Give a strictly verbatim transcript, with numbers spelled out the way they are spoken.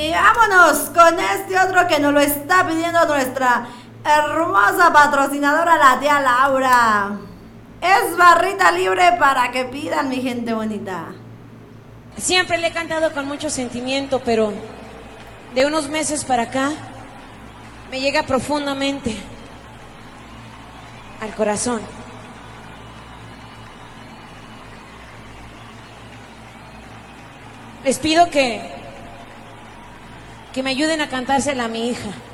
Y vámonos con este otro que nos lo está pidiendo nuestra hermosa patrocinadora, la tía Laura. Es barrita libre para que pidan, mi gente bonita. Siempre le he cantado con mucho sentimiento, pero de unos meses para acá me llega profundamente al corazón. Les pido que, que me ayuden a cantársela a mi hija.